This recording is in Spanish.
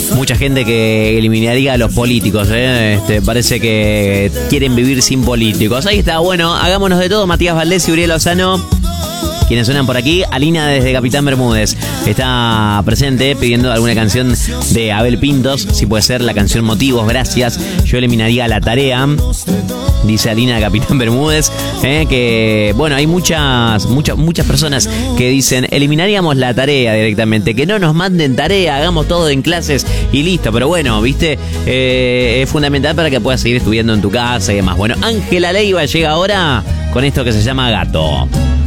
mucha gente que eliminaría a los políticos, parece que quieren vivir sin políticos. Ahí está, bueno, hagámonos de todo. Matías Valdés y Uriel Lozano, quienes suenan por aquí. Alina desde Capitán Bermúdez está presente pidiendo alguna canción de Abel Pintos, si puede ser la canción Motivos, gracias. Yo eliminaría La Tarea, dice Alina de Capitán Bermúdez, que bueno, hay muchas personas que dicen eliminaríamos La Tarea directamente, que no nos manden tarea, hagamos todo en clases y listo. Pero bueno, viste, es fundamental para que puedas seguir estudiando en tu casa y demás. Bueno, Ángela Leiva llega ahora con esto que se llama Gato.